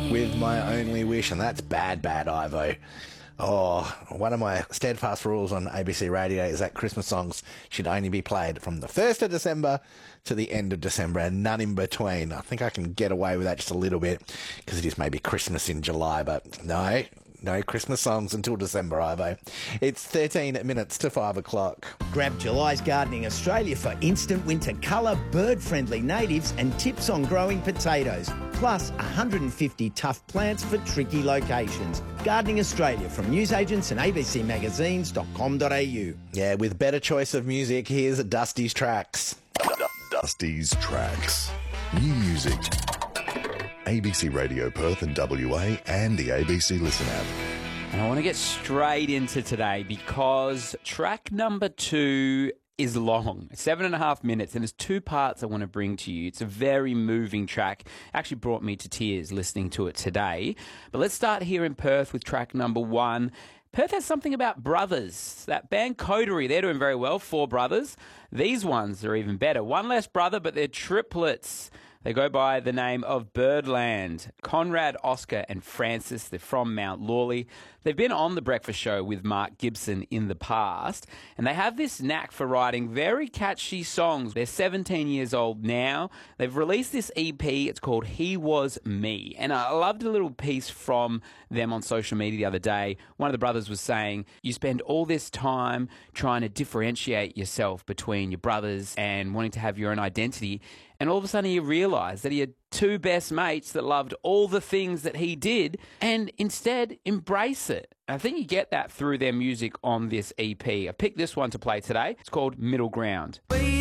with My Only Wish, and that's bad, Ivo. Oh, one of my steadfast rules on ABC Radio is that Christmas songs should only be played from the 1st of December to the end of December and none in between. I think I can get away with that just a little bit because it is maybe Christmas in July, but no Christmas songs until December, Ivo. It's 13 minutes to 5 o'clock. Grab July's Gardening Australia for instant winter colour, bird-friendly natives and tips on growing potatoes. Plus 150 tough plants for tricky locations. Gardening Australia from newsagents and abcmagazines.com.au. Yeah, with better choice of music, here's Dusty's Tracks. Dusty's Tracks. New music. ABC Radio Perth and WA and the ABC Listen app. And I want to get straight into today because track number 2 is long. 7.5 minutes, and there's 2 parts I want to bring to you. It's a very moving track. Actually brought me to tears listening to it today. But let's start here in Perth with track number 1. Perth has something about brothers. That band Coterie, they're doing very well, 4 brothers. These ones are even better. One less brother, but they're triplets. They go by the name of Birdland. Conrad, Oscar and Francis. They're from Mount Lawley. They've been on The Breakfast Show with Mark Gibson in the past, and they have this knack for writing very catchy songs. They're 17 years old now. They've released this EP. It's called He Was Me, and I loved a little piece from them on social media the other day. One of the brothers was saying, you spend all this time trying to differentiate yourself between your brothers and wanting to have your own identity, and all of a sudden you realise that he had 2 best mates that loved all the things that he did and instead embrace it. I think you get that through their music on this EP. I picked this one to play today. It's called Middle Ground.